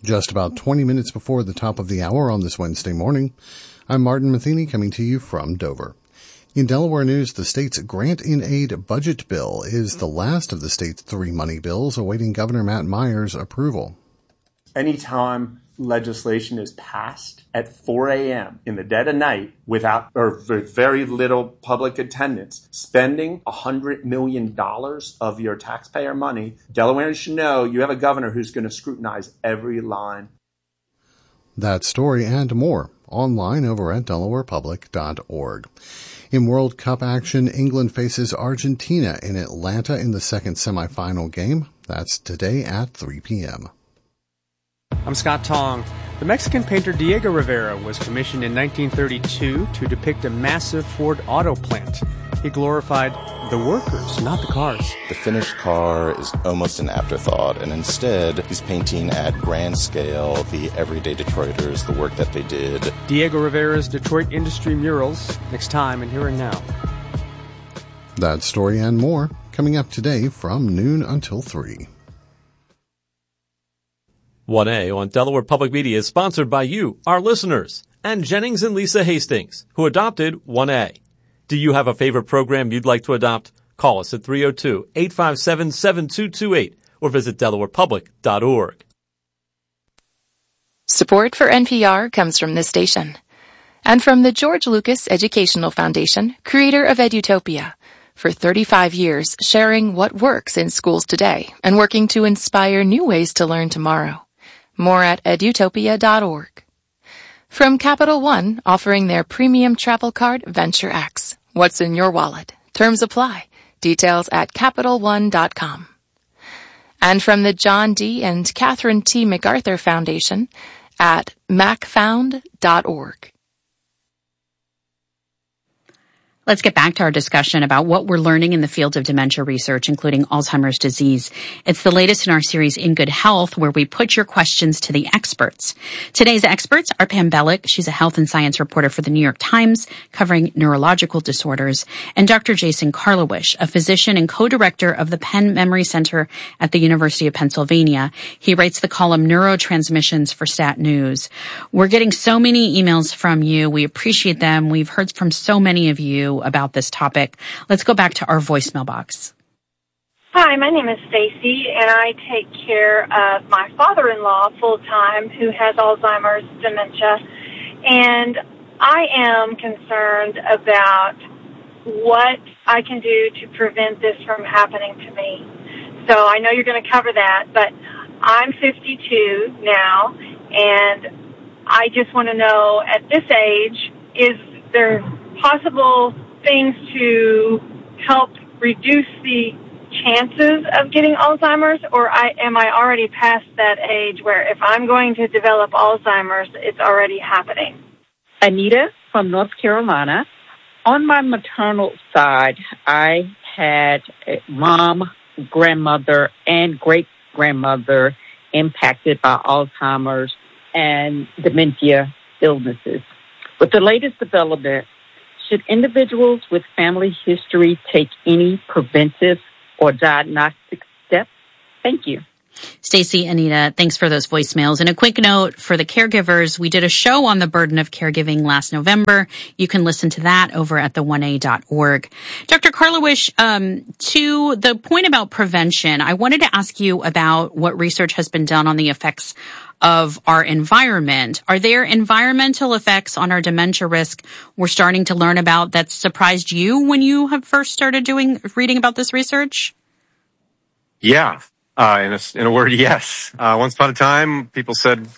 Just about 20 minutes before the top of the hour on this Wednesday morning, I'm Martin Matheny coming to you from Dover. In Delaware news, the state's grant-in-aid budget bill is the last of the state's 3 money bills awaiting Governor Matt Meyer's approval. Anytime legislation is passed at 4 a.m. in the dead of night with very little public attendance, spending $100 million of your taxpayer money, Delawareans should know you have a governor who's going to scrutinize every line. That story and more online over at delawarepublic.org. In World Cup action, England faces Argentina in Atlanta in the second semifinal game. That's today at 3 p.m. I'm Scott Tong. The Mexican painter Diego Rivera was commissioned in 1932 to depict a massive Ford auto plant. He glorified the workers, not the cars. The finished car is almost an afterthought, and instead he's painting at grand scale the everyday Detroiters, the work that they did. Diego Rivera's Detroit Industry Murals, next time in Here and Now. That story and more coming up today from noon until 3. 1A on Delaware Public Media is sponsored by you, our listeners, and Jennings and Lisa Hastings, who adopted 1A. Do you have a favorite program you'd like to adopt? Call us at 302-857-7228 or visit delawarepublic.org. Support for NPR comes from this station and from the George Lucas Educational Foundation, creator of Edutopia, for 35 years sharing what works in schools today and working to inspire new ways to learn tomorrow. More at edutopia.org. From Capital One, offering their premium travel card, Venture X. What's in your wallet? Terms apply. Details at CapitalOne.com. And from the John D. and Catherine T. MacArthur Foundation at macfound.org. Let's get back to our discussion about what we're learning in the field of dementia research, including Alzheimer's disease. It's the latest in our series, In Good Health, where we put your questions to the experts. Today's experts are Pam Bellick. She's a health and science reporter for the New York Times, covering neurological disorders, and Dr. Jason Karlawish, a physician and co-director of the Penn Memory Center at the University of Pennsylvania. He writes the column Neurotransmissions for Stat News. We're getting so many emails from you. We appreciate them. We've heard from so many of you about this topic. Let's go back to our voicemail box. Hi, my name is Stacy, and I take care of my father-in-law full-time who has Alzheimer's dementia, and I am concerned about what I can do to prevent this from happening to me. So I know you're going to cover that, but I'm 52 now, and I just want to know, at this age, is there possible things to help reduce the chances of getting Alzheimer's, or am I already past that age where if I'm going to develop Alzheimer's, it's already happening? Anita from North Carolina. On my maternal side, I had a mom, grandmother, and great-grandmother impacted by Alzheimer's and dementia illnesses. With the latest development, should individuals with family history take any preventive or diagnostic steps? Thank you. Stacy, Anita, thanks for those voicemails. And a quick note for the caregivers, we did a show on the burden of caregiving last November. You can listen to that over at the1a.org. Dr. Karlawish, to the point about prevention, I wanted to ask you about what research has been done on the effects of our environment. Are there environmental effects on our dementia risk we're starting to learn about that surprised you when you have first started reading about this research? Yeah. In a word, yes. Once upon a time, people said